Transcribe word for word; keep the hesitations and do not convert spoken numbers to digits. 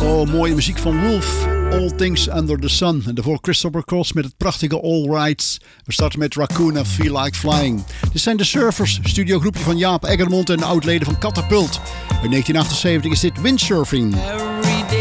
Oh, mooie muziek van Wolf. All Things Under the Sun. En daarvoor Christopher Cross met het prachtige All Rights. We starten met Raccoon en Feel Like Flying. Dit zijn de Surfers, studiogroepje van Jaap Eggermond en de oud-leden van Catapult. In negentien achtenzeventig is dit Windsurfing.